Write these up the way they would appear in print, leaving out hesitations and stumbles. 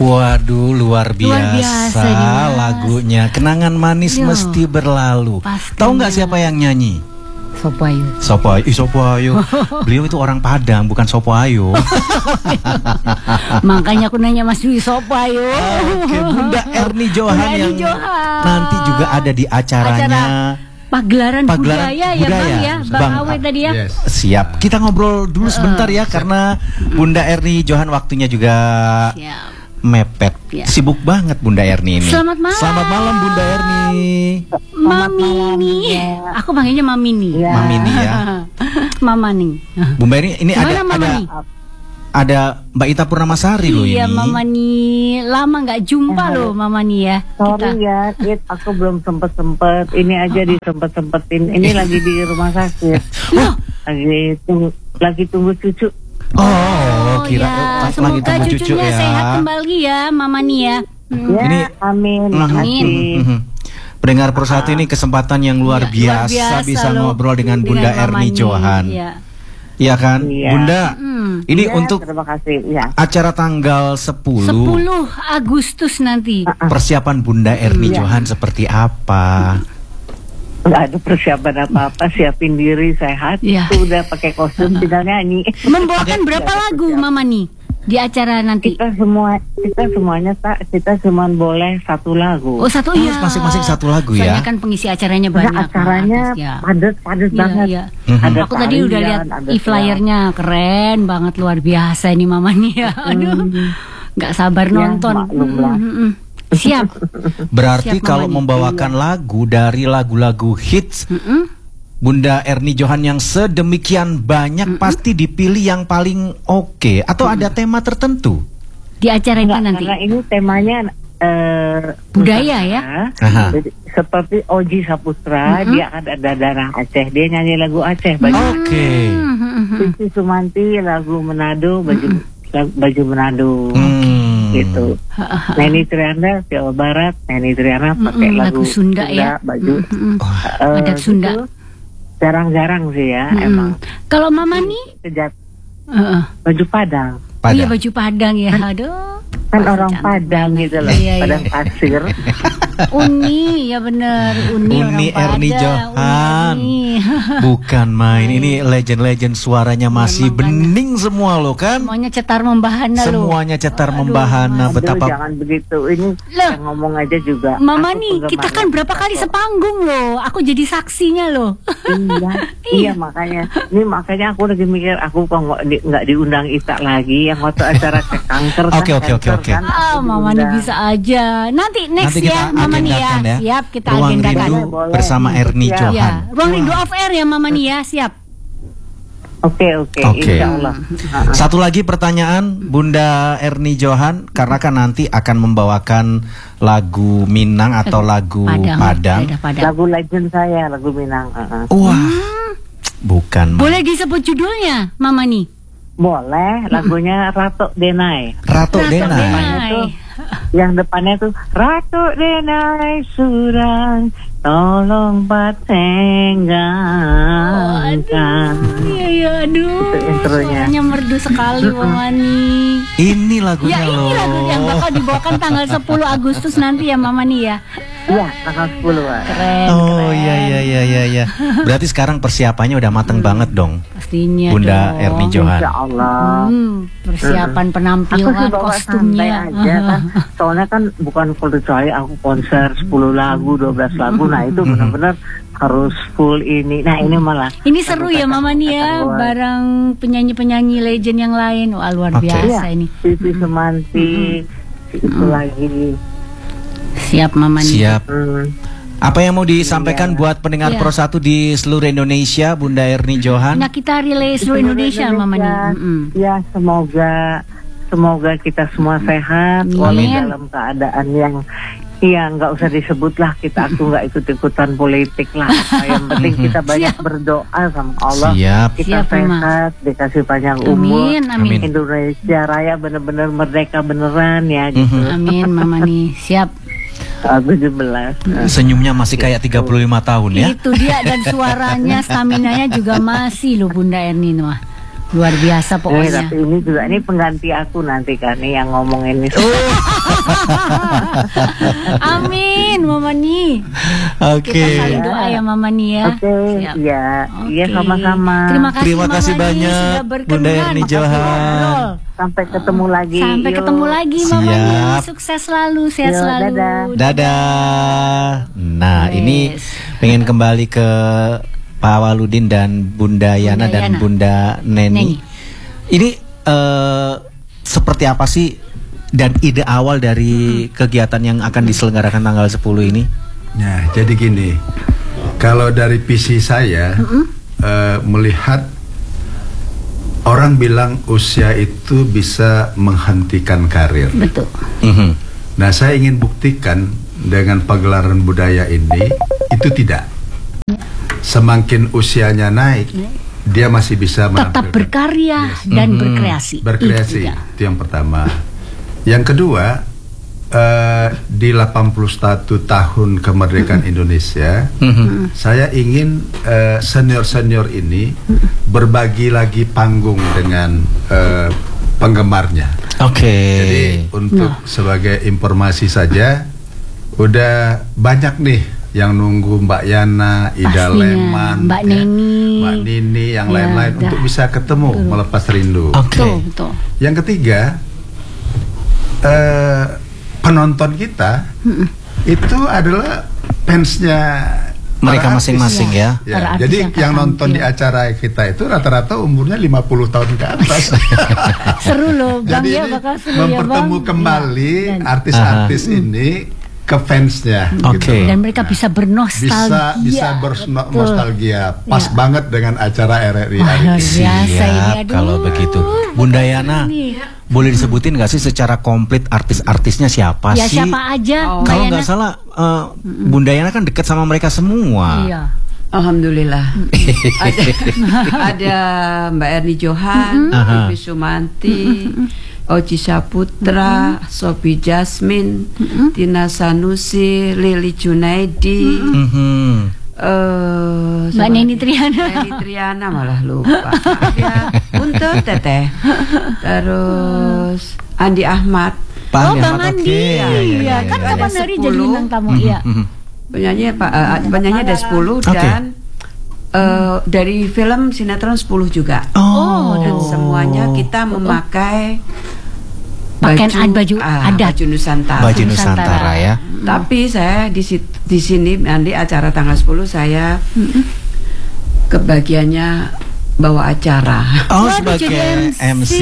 Waduh, luar biasa ini, Mas. lagunya. Kenangan manis mesti berlalu. Tahu nggak siapa yang nyanyi? Sopoayo. Sopoayo. Beliau itu orang Padang, bukan Sopoayo. Makanya aku nanya Mas Dwi, Sopoayo. Oke, Bunda Erni Johan yang nanti juga ada di acaranya. Pagelaran budaya ya Bang ya, Bang Awe tadi ya. Yes. Siap. Kita ngobrol dulu sebentar ya, karena Bunda Erni Johan waktunya juga mepet. Sibuk banget Bunda Erni ini. Selamat malam. Selamat malam Bunda Erni. Mamini. Aku panggilnya Mamini. Mamini ya. Mamani. Bunda Erni ini ada Mbak Ita Purnamasari loh ini. Iya Mamani, lama nggak jumpa loh Mamani ya. Sorry ya, aku belum sempet. Ini aja disempet-sempetin. Ini lagi di rumah sakit. Lagi tunggu cucu. Kira ya. Semoga cucunya sehat kembali ya Mamani ya. Ini amin. Pendengar Persatu ini kesempatan yang luar biasa bisa ngobrol dengan Bunda Erni Johan. Iya kan, Bunda? Ini untuk terima kasih, acara tanggal 10 Agustus nanti. Persiapan Bunda Erni Johan seperti apa? Nggak ada persiapan apa-apa, siapin diri sehat, sudah pakai kostum tinggal nyanyi. Membawakan berapa lagu Mama nih di acara nanti? Kita semuanya cuma boleh satu lagu. Oh satu ya. Masing-masing satu lagu ya. Soalnya kan pengisi acaranya banyak. Acaranya padat banget. Iya. Aku tadi udah lihat e-flyernya, keren banget, luar biasa ini Mama nih ya. Aduh, nggak sabar nonton. Siap. Berarti kalau membawakan lagu dari lagu-lagu hits Bunda Erni Johan yang sedemikian banyak, pasti dipilih yang paling oke. Atau ada tema tertentu di acara ini nanti? Karena ini temanya budaya ya. Jadi, seperti Oji Saputra, dia ada darah Aceh, dia nyanyi lagu Aceh. Sisi Sumanti lagu Manado, baju Manado. Gitu. Neni Triana Jawa Barat, Neni Triana pakai lagu Sunda ya, baju adat Sunda. Jarang-jarang sih ya emang. Kalau Mama nih baju Padang. Iya baju Padang ya. Aduh. Kan orang Padang gitu loh, Padang pasir. Uni ya bener, Uni Erni Johan. Bukan main, ini legend-legend suaranya masih bening semua loh kan. Semuanya cetar membahana loh. Semuanya cetar membahana. Betapa jangan begitu, ini yang ngomong aja juga. Mama nih, kita kan berapa kali sepanggung loh. Aku jadi saksinya loh. Iya makanya. Ini makanya aku lagi mikir, aku kok nggak diundang Ita lagi yang waktu acara kanker. Oke. Mama nih bisa aja. Nanti next ya Mama nih ya. Siap, kita Ruang agendakan Rindu bersama Erni Johan. Ruang Rindu off air ya Mama nih ya. Siap. Oke. Insya Allah. Satu lagi pertanyaan Bunda Erni Johan, karena kan nanti akan membawakan lagu Minang atau lagu Padang. Lagu legend saya, lagu Minang. Wah, bukan. Boleh disebut judulnya Mama nih? Boleh, lagunya Ratu Denai. Ratu Denai. Yang depannya tuh Ratu Denai surang tolong patenggang. Aduh. Suaranya merdu sekali Mama nih. Ini lagunya loh. Ini lagu yang bakal dibawakan tanggal 10 Agustus nanti ya Mama nih ya. Iya, tanggal 10 Keren. Iya. Berarti sekarang persiapannya udah mateng banget dong. Pastinya Bunda Erni Johan. Insya Allah. Persiapan penampilan, kostumnya aja kan. Soalnya kan bukan full kecuali aku konser 10 lagu, 12 lagu. Nah itu benar-benar harus full ini. Nah ini malah. Ini seru ya Mama nih ya, bareng penyanyi-penyanyi legend yang lain. Wah luar biasa ini. Sisi Semanti itu lagi. Siap Mama nih. Siap. Apa yang mau disampaikan buat pendengar Pro 1 di seluruh Indonesia, Bunda Erni Johan? Nah kita relay seluruh Indonesia Mama nih. Ya semoga kita semua sehat, walau dalam keadaan yang nggak usah disebut lah, aku nggak ikut-ikutan politik lah. Yang penting kita banyak berdoa sama Allah. Kita sehat, dikasih panjang umur. Amin. Indonesia Raya bener-bener merdeka beneran ya gitu. Amin Mama nih. Siap. 17. Senyumnya masih kayak 35 tahun ya. Itu dia, dan suaranya, staminanya juga masih loh Bunda Erni mah. Luar biasa pokoknya. Tapi ini juga pengganti aku nanti kan nih yang ngomong ini. Amin, Mama Ni. Oke. Kita saling doa ya Mama Ni ya. Oke, iya. Iya, sama-sama. Terima kasih Mama Ni banyak, sudah berkenan. Bunda Erni Johan. Sampai ketemu lagi. Sampai Yuk. ketemu lagi Mama Ni. Siap. Sukses selalu, sehat Yo, selalu. Dadah. Nah, ini pengen kembali ke Pak Waludin dan Bunda Yana dan Bunda Neni. Ini seperti apa sih dan ide awal dari kegiatan yang akan diselenggarakan tanggal 10 ini? Nah, jadi gini, kalau dari visi saya melihat orang bilang usia itu bisa menghentikan karir. Betul. Nah, saya ingin buktikan dengan pagelaran budaya ini itu tidak. Semakin usianya naik, dia masih bisa tetap berkarya dan berkreasi. Berkreasi, itu yang pertama. Yang kedua, di 81 tahun kemerdekaan Indonesia, saya ingin senior-senior ini berbagi lagi panggung dengan penggemarnya. Oke. Jadi untuk sebagai informasi saja, udah banyak nih yang nunggu Mbak Yana, Ida Leman, Mbak Neni, Mbak Nini, yang lain-lain untuk bisa ketemu melepas rindu. Betul. Yang ketiga, penonton kita itu adalah fansnya mereka masing-masing ya. Jadi yang nonton di acara kita itu rata-rata umurnya 50 tahun ke atas. Seru loh, Bang. Jadi ya, bakal seru mempertemu ya, Bang. kembali artis-artis ini ke fansnya, gitu. Dan mereka bisa bernostalgia. Bisa bernostalgia. Pas banget dengan acara RRI hari ini. Biasa ini, kalau begitu, Bunda Yana, boleh disebutin nggak sih secara komplit artis-artisnya siapa ya, sih? siapa aja. Kalau nggak salah, Bunda Yana kan dekat sama mereka semua. Iya. Alhamdulillah. ada Mbak Erni Johan, Ibu Sumanti, Oji Saputra, Sophie Jasmine, Tina Sanusi, Lili Junaidi, Mbak Neni Triana. Neni Triana malah lupa. Ya, untuk Teteh. Terus Andi Ahmad. Bang Andi. Iya, kan kapan hari jadi bintang tamu ya. Penyanyi ada 10 dan dari film sinetron 10 juga. Dan semuanya kita memakai baju adat, baju Nusantara. Baju Nusantara ya. Tapi saya di sini nanti acara tanggal 10 saya kebagiannya bawa acara. Sebagai MC.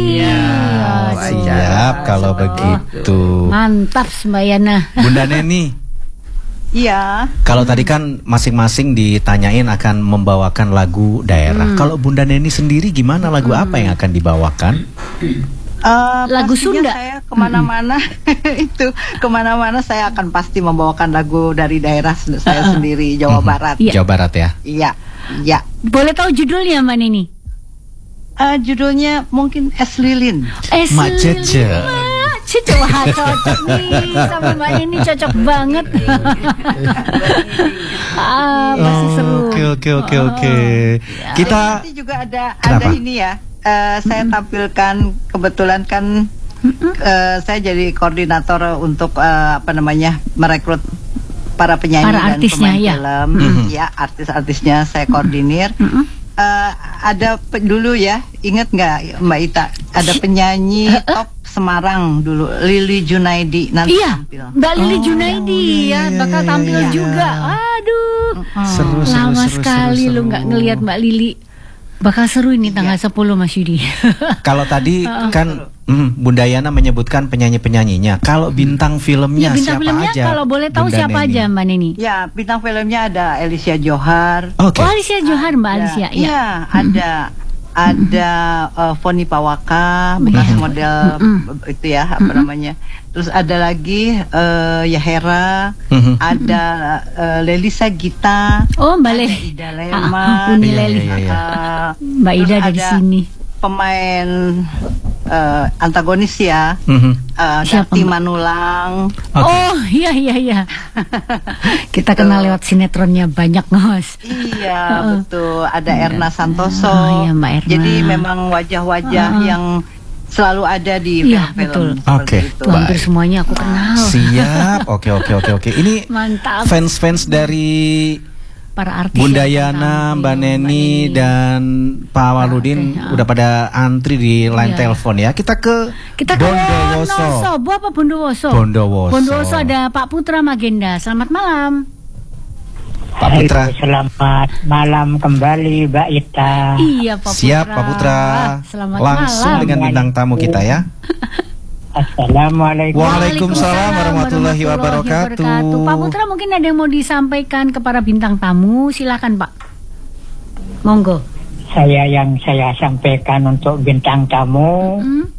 Siap kalau begitu. Mantap Mbak Yana. Bunda Neni. Iya. Kalau tadi kan masing-masing ditanyain akan membawakan lagu daerah. Kalau Bunda Neni sendiri gimana, lagu apa yang akan dibawakan? Lagu Sunda. Saya kemana-mana kemana-mana saya akan pasti membawakan lagu dari daerah saya sendiri, Jawa Barat. Jawa Barat ya. Iya. Boleh tahu judulnya Mbak Neni? Judulnya mungkin Es Lilin. Mak Cece. Wah, cocok nih sama Mbak Neni, cocok banget. Masih seru. Oke. Kita nanti juga ada ini ya. Saya tampilkan kebetulan kan saya jadi koordinator untuk merekrut para penyanyi dan pemain film. Ya, artis-artisnya saya koordinir. Ada dulu ya, ingat nggak Mbak Ita? Ada penyanyi top Semarang dulu, Lili Junaidi nanti tampil. Mbak Lili Junaidi bakal tampil juga. Aduh, lama sekali lu nggak ngelihat Mbak Lili. Bakal seru ini tanggal 10 Mas Yudi. Kalau tadi kan Bunda Yana menyebutkan penyanyi-penyanyinya. Kalau bintang filmnya bintang siapa filmnya, aja? Kalau boleh tahu Bunda siapa Neni aja Mbak Neni? Ya, bintang filmnya ada Alicia Johar. Alicia Johar, Mbak Alicia. Iya, ada Foni Pawaka, bekas model itu ya, apa namanya. Terus ada lagi Yahera, ada Lelisa Gita. Mbak Leli. Ida Leman. Mbak Ida dari sini. Pemain antagonis ya. Dati Manulang. Iya. Kita kenal lewat sinetronnya banyak, Mas. Iya, betul. Ada Erna Santoso. Iya, Mbak Erna. Jadi memang wajah-wajah yang selalu ada di Iya, film-film. Oke, Tuh, hampir semuanya aku kenal. Siap. Oke. Ini Mantap. fans dari Para artis Bunda yang Yana, tampil, Mbak Neni dan Pak Waludin Oke, udah pada antri di line Iya. telepon ya. Kita ke Bondowoso. Bondowoso. Bu apa Bondowoso? Bondowoso. Ada Pak Putra Magenda. Selamat malam. Pak Putra. Selamat malam kembali, Mbak Ita. Iya Pak Putra. Siap Pak Putra. Selamat Langsung malam. dengan bintang tamu kita ya. Assalamualaikum. Waalaikumsalam warahmatullahi wabarakatuh. Pak Putra mungkin ada yang mau disampaikan kepada bintang tamu, silakan Pak. Monggo. Yang saya sampaikan untuk bintang tamu,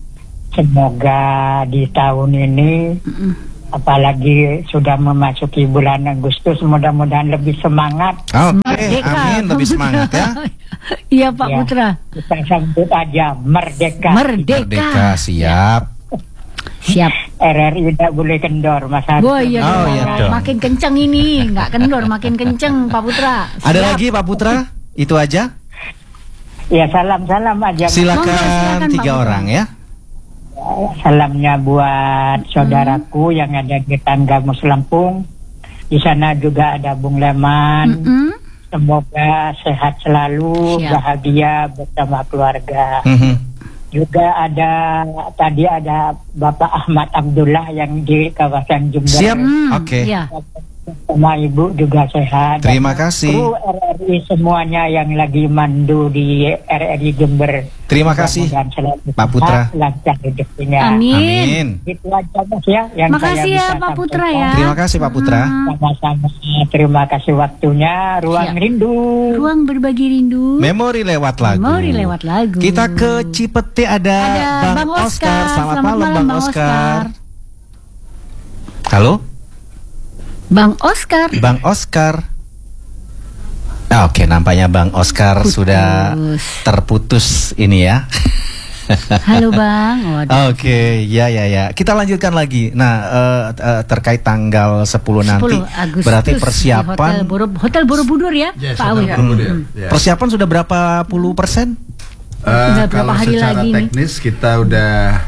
semoga di tahun ini, apalagi sudah memasuki bulan Agustus, mudah-mudahan lebih semangat. Oke, Merdeka. amin, lebih semangat ya. Iya Pak Ya, Putra. kita sambut aja merdeka. Merdeka, siap. Siap. RRI tidak boleh kendor, Mas Haris. Oh iya, Oh, dong. iya dong. Makin kenceng ini, nggak kendor, makin kenceng Pak Putra. Ada Siap. lagi Pak Putra? Itu aja. Ya, salam-salam aja. Silakan Pak 3 Putra. orang ya. Salamnya buat saudaraku yang ada di Tanggamus Lampung. Di sana juga ada Bung Leman. Semoga sehat selalu, Siap. bahagia bersama keluarga. Mhm. Juga ada Bapak Ahmad Abdullah yang di kawasan Jember. Siap. Oke. Iya. Sama Ibu juga sehat. Terima kasih. Kru RRI semuanya yang lagi mandu di RRI Jember. Terima kasih Mudah-mudahan selalu Pak Putra. sehat, lancar rezekinya. Amin. Itu aja Mas ya yang Makasih saya ya bisa Pak Putra sampaikan. ya. Terima kasih Pak Putra. Sama-sama. Terima kasih waktunya. Ruang Siap. rindu. Ruang berbagi rindu. Memori lewat lagu. Memori lewat lagu. Kita ke Cipete ada Bang Oscar. Selamat malam Bang Oscar. Halo? Bang Oscar. Bang Oscar. Oke, nampaknya Bang Oscar sudah terputus ini ya. Halo Bang. Waduh. Oke, ya. Kita lanjutkan lagi. Nah, terkait tanggal 10 nanti, 10 Agustus berarti di persiapan Hotel Borobudur ya, Yes, Pak Awi. Ya. persiapan sudah berapa puluh persen? Tinggal berapa Kalau hari secara lagi nih? teknis kita udah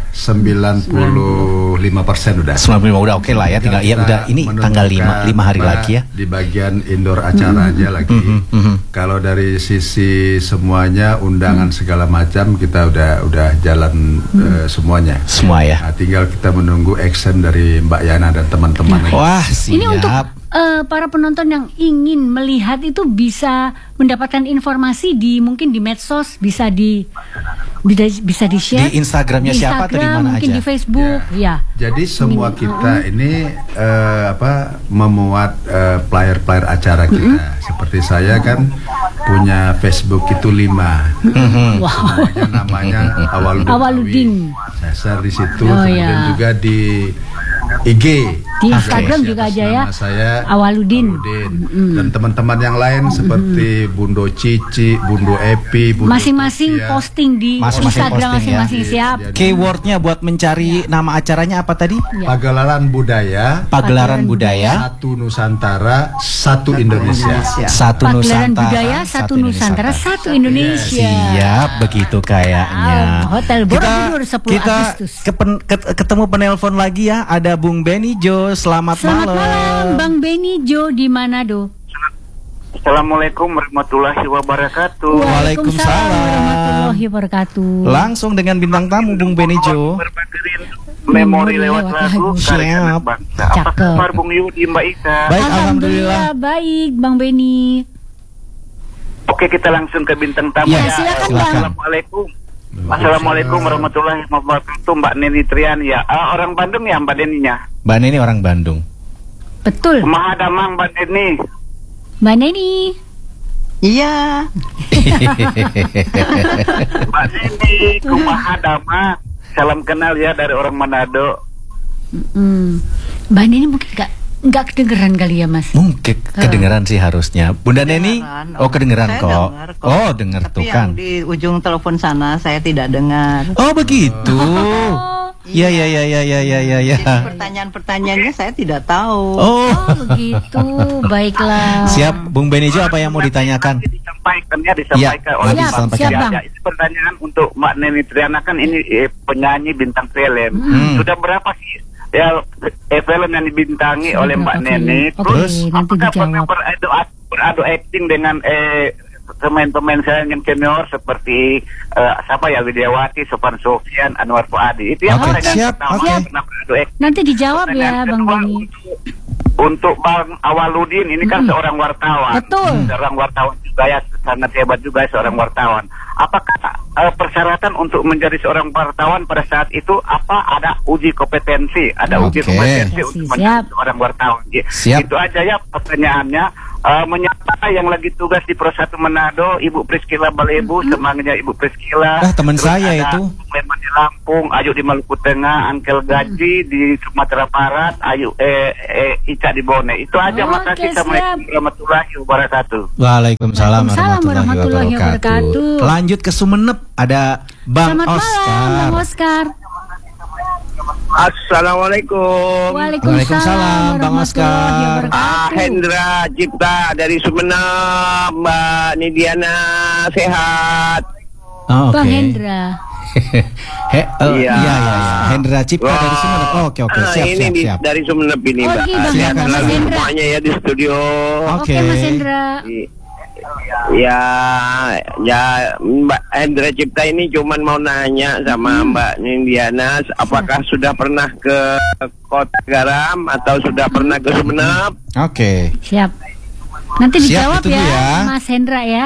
95% udah. 95 udah oke lah ya, tinggal ya Kita udah ini tanggal 5 hari menentukan lagi ya. Di bagian indoor acara aja lagi. Kalau dari sisi semuanya undangan segala macam kita udah jalan semuanya. Semua ya. Nah, tinggal kita menunggu action dari Mbak Yana dan teman-teman. Wah, siap. Ini untuk para penonton yang ingin melihat itu bisa mendapatkan informasi mungkin di medsos, bisa di share Di Instagramnya di siapa atau di mana mungkin aja? di Facebook ya. Jadi semua kita ini memuat player-player acara kita. Seperti saya kan punya Facebook itu 5. Wow. Semuanya namanya Awaludin. Saya share di situ, Oh, kemudian ya. juga di IG. Di Instagram Atas juga aja nama ya. Saya Awaludin. Dan teman-teman yang lain seperti Bundo Cici, Bundo Epi, Bundo Masing-masing Sofia. posting di Masing-masing Instagram posting ya. masing-masing siap. Keywordnya buat mencari nama acaranya apa tadi? Pagelaran Budaya Pagelaran Budaya Satu Nusantara, Satu Indonesia. Satu Pagelaran Nusantara, Budaya Satu Nusantara, Satu Indonesia. Siap, begitu kayaknya. Hotel Borobudur 10 kita Agustus. ketemu penelpon lagi ya. Ada Bung Benny Jo. Selamat malam. Bang Benny Jo di Manado. Assalamualaikum warahmatullahi wabarakatuh. Waalaikumsalam. warahmatullahi wabarakatuh. Langsung dengan bintang tamu Bung Benny Jo. Memori lewat lagu karya Siap. anak bangsa. Apa Cakep. kabar Bung Yudi, Mbak Ika? Baik, alhamdulillah. Baik, Bang Benny. Oke, kita langsung ke bintang tamu Ya, ya. silakan, Bang. Assalamualaikum. Assalamualaikum warahmatullahi wabarakatuh, Mbak Neni Trian ya. Orang Bandung ya Mbak Neninya. Mbak Neni orang Bandung. Betul. Mahadamang Mbak Neni. Mbak Neni. Iya. Mbak Neni, kumahadama. Salam kenal ya dari orang Manado. Mbak Neni mungkin nggak kedengeran kali ya Mas. Mungkin kedengeran sih harusnya. Bunda Neni, Kedengeran. oh kedengeran Saya kok. dengar kok. Oh dengar Tapi tuh yang kan. di ujung telepon sana saya tidak dengar. Oh begitu. Iya iya iya iya iya iya iya. Jadi pertanyaan-pertanyaannya saya tidak tahu. Oh Oh begitu, baiklah. siap, Bung Benny Jo apa yang mau ditanyakan? disampaikan oleh siap, Bang. Ya, itu pertanyaan untuk Mbak Neni Triana, kan ini penyanyi bintang film. Sudah berapa sih ya film yang dibintangi oleh Mbak Neni? Terus apakah pernah beradu acting dengan pemain-pemain saya yang senior seperti Widiawati, Sofan Sofian, Anwar Fuadi. Itu yang pertanyaan pertama. Nanti dijawab ya Bang Deni. Untuk Bang Awaludin, ini kan seorang wartawan. Betul. Seorang wartawan juga ya, sangat hebat juga ya, seorang wartawan. Apakah persyaratan untuk menjadi seorang wartawan pada saat itu ada uji kompetensi, uji kompetensi untuk menjadi seorang wartawan? Itu aja ya pertanyaannya. Menyapa yang lagi tugas di Pro 1 Manado, Ibu Priscila Balebu, semangatnya Ibu Priscila. Teman saya itu. Leman di Lampung, Ayu di Maluku Tengah, Angkel Gaji di Sumatera Barat, Ayu Ica di Bone. Itu aja. Makasih. Assalamualaikum warahmatullahi wabarakatuh. Waalaikumsalam warahmatullahi wabarakatuh. Lanjut ke Sumeneb, ada Bang Selamat Oscar. malam, Bang Oscar. Assalamualaikum. Waalaikumsalam Bang Oscar. Hendra Cipta dari Sumeneb. Mbak Nidiana sehat? Bang Hendra. Iya. Hendra Cipta dari Sumeneb. Oke. Siap. Dari Sumeneb ini, Mbak. Silakan semuanya ya di studio. Oke, Mas Hendra. Ya Mbak Hendra Cipta ini cuman mau nanya sama Mbak Nindiana, apakah sudah pernah ke Kota Garam atau sudah pernah ke Sumeneb? Oke. Siap. Nanti dijawab ya Mas Hendra ya.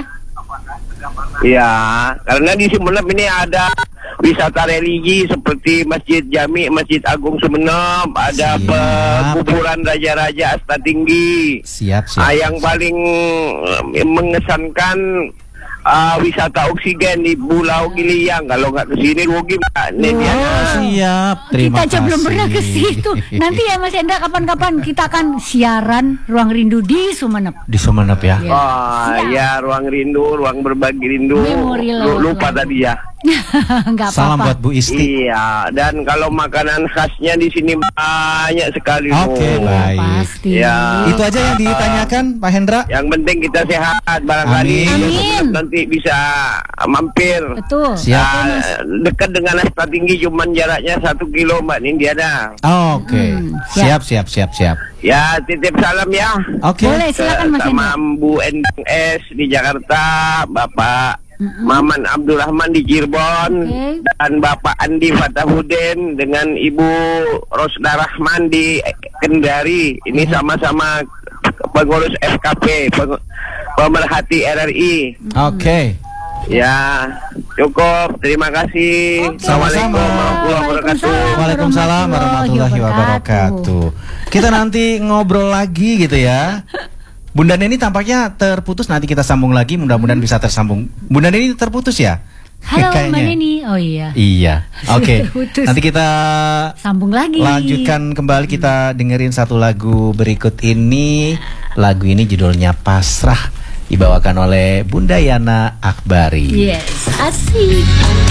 Ya, karena di Sumeneb ini ada wisata religi seperti Masjid Jami, Masjid Agung Sumeneb, ada kuburan Raja-Raja Asta Tinggi. Siap. Yang paling mengesankan wisata oksigen di Pulau Giliang. Kalau nggak kesini rugi, Mbak. Siap. Terima kasih. Kita aja belum pernah ke situ. Nanti ya Mas Hendra, kapan-kapan kita akan siaran Ruang Rindu di Sumeneb. Di Sumeneb ya. Ya, Ruang Rindu, ruang berbagi rindu. Lupa tadi ya. Salam buat Bu Isti. Iya, dan kalau makanan khasnya di sini banyak sekali. Oke, baik. Pasti. Ya. Itu aja yang ditanyakan Pak Hendra. Yang penting kita sehat, barangkali nanti bisa mampir. Betul. Siap. Dekat dengan Asta Tinggi, cuman jaraknya 1 kilo, Mbak Nindiana. Oke. Siap. Ya, titip salam ya. Oke. Boleh, silakan Mas Hendra. Sama Bu Endang S di Jakarta, Bapak Maman Abdurrahman di Cirebon, dan Bapak Andi Fatahudin dengan Ibu Rosda Rahman di Kendari. Ini sama-sama pengurus FKP, pemerhati RRI. Oke. Ya, cukup. Terima kasih. Sama-sama. Waalaikumsalam warahmatullahi wabarakatuh. Kita nanti ngobrol lagi gitu ya. Bunda Neni tampaknya terputus, nanti kita sambung lagi, mudah-mudahan bisa tersambung. Bunda Neni terputus ya? Halo Mbak Neni. Oh iya. Iya. Oke. Nanti kita sambung lagi. Lanjutkan kembali, kita dengerin satu lagu berikut ini. Lagu ini judulnya Pasrah, dibawakan oleh Bunda Yana Akbari. Yes, asik.